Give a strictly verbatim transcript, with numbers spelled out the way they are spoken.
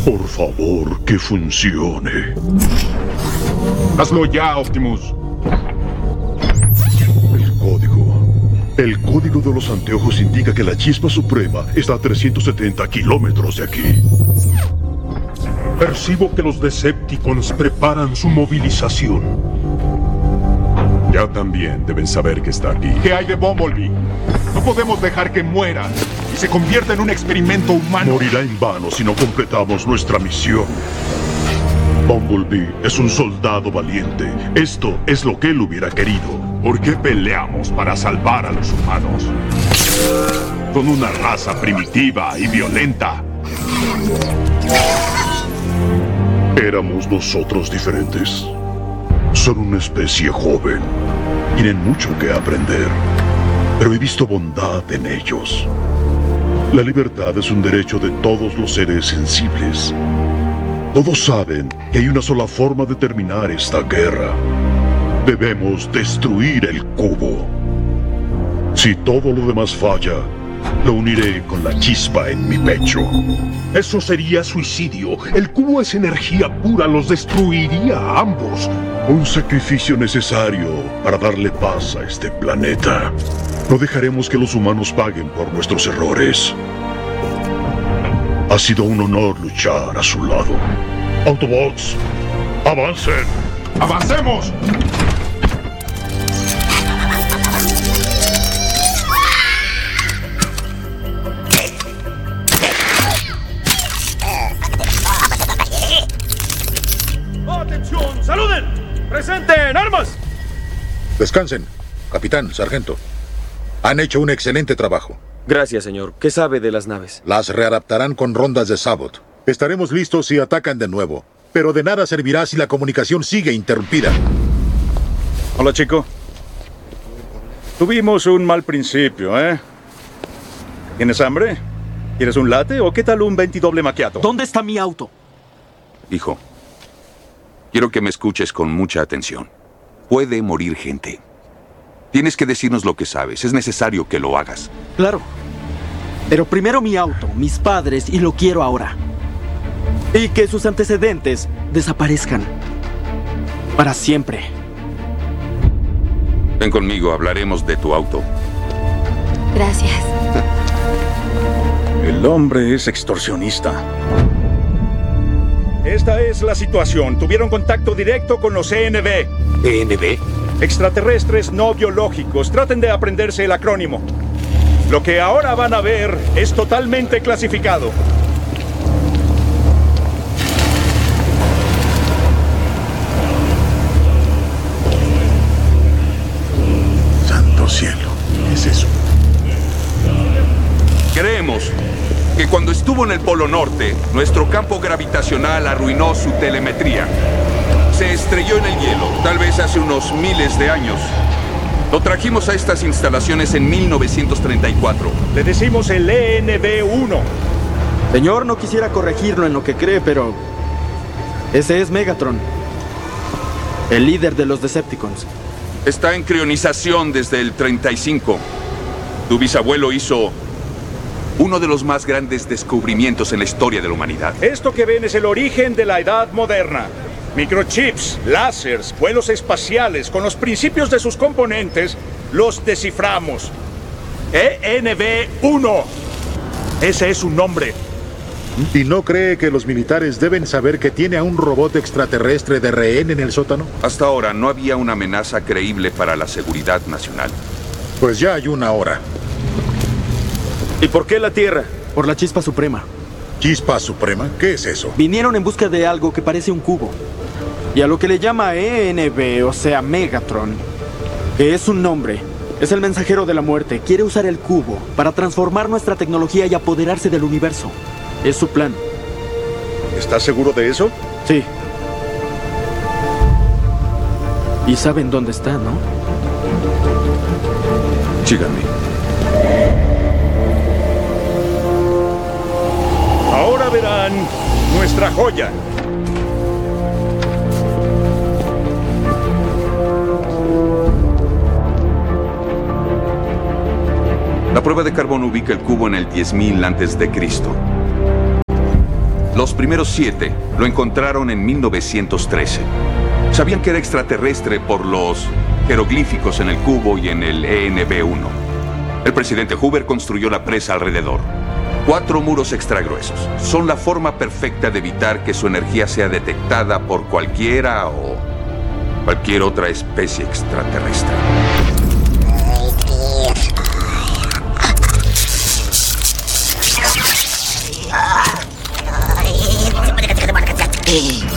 Por favor, que funcione. Hazlo ya, Optimus. El código. El código de los anteojos indica que la chispa suprema está a trescientos setenta kilómetros de aquí. Percibo que los Decepticons preparan su movilización. Ya también deben saber que está aquí. ¿Qué hay de Bumblebee? No podemos dejar que muera y se convierta en un experimento humano. Morirá en vano si no completamos nuestra misión. Bumblebee es un soldado valiente. Esto es lo que él hubiera querido. ¿Por qué peleamos para salvar a los humanos? Son una raza primitiva y violenta. Éramos nosotros diferentes. Son una especie joven. Tienen mucho que aprender. Pero he visto bondad en ellos. La libertad es un derecho de todos los seres sensibles. Todos saben que hay una sola forma de terminar esta guerra. Debemos destruir el cubo. Si todo lo demás falla, lo uniré con la chispa en mi pecho. Eso sería suicidio. El cubo es energía pura, los destruiría a ambos. Un sacrificio necesario para darle paz a este planeta. No dejaremos que los humanos paguen por nuestros errores. Ha sido un honor luchar a su lado. Autobots, avancen. ¡Avancemos! ¡Atención! ¡Saluden! ¡Presenten armas! Descansen, capitán, sargento. Han hecho un excelente trabajo. Gracias, señor. ¿Qué sabe de las naves? Las readaptarán con rondas de sabot. Estaremos listos si atacan de nuevo. Pero de nada servirá si la comunicación sigue interrumpida. Hola, chico. Tuvimos un mal principio, ¿eh? ¿Tienes hambre? ¿Quieres un latte o qué tal un veintidoble macchiato? ¿Dónde está mi auto? Hijo, quiero que me escuches con mucha atención. Puede morir gente. Tienes que decirnos lo que sabes. Es necesario que lo hagas. Claro. Pero primero mi auto, mis padres, y lo quiero ahora. Y que sus antecedentes desaparezcan. Para siempre. Ven conmigo, hablaremos de tu auto. Gracias. El hombre es extorsionista. Esta es la situación. Tuvieron contacto directo con los E N B. ¿E N B? Extraterrestres no biológicos. Traten de aprenderse el acrónimo. Lo que ahora van a ver es totalmente clasificado. Santo cielo, ¿qué es eso? Creemos que cuando estuvo en el Polo Norte, nuestro campo gravitacional arruinó su telemetría. Se estrelló en el hielo, tal vez hace unos miles de años. Lo trajimos a estas instalaciones en mil novecientos treinta y cuatro. Le decimos el E N B uno. Señor, no quisiera corregirlo en lo que cree, pero... ese es Megatron. El líder de los Decepticons. Está en crionización desde el treinta y cinco. Tu bisabuelo hizo uno de los más grandes descubrimientos en la historia de la humanidad. Esto que ven es el origen de la edad moderna. Microchips, láseres, vuelos espaciales, con los principios de sus componentes, los desciframos. E N B uno. Ese es su nombre. ¿Y no cree que los militares deben saber que tiene a un robot extraterrestre de rehén en el sótano? Hasta ahora no había una amenaza creíble para la seguridad nacional. Pues ya hay una ahora. ¿Y por qué la Tierra? Por la chispa suprema. ¿Chispa suprema? ¿Qué es eso? Vinieron en busca de algo que parece un cubo. Y a lo que le llama E N B, o sea, Megatron, que es un nombre, es el mensajero de la muerte. Quiere usar el cubo para transformar nuestra tecnología y apoderarse del universo. Es su plan. ¿Estás seguro de eso? Sí. Y saben dónde está, ¿no? Síganme. Ahora verán nuestra joya. La prueba de carbón ubica el cubo en el diez mil antes de Cristo. Los primeros siete lo encontraron en mil novecientos trece. Sabían que era extraterrestre por los jeroglíficos en el cubo y en el E N B uno. El presidente Hoover construyó la presa alrededor. Cuatro muros extra gruesos. Son la forma perfecta de evitar que su energía sea detectada por cualquiera o cualquier otra especie extraterrestre. Eh.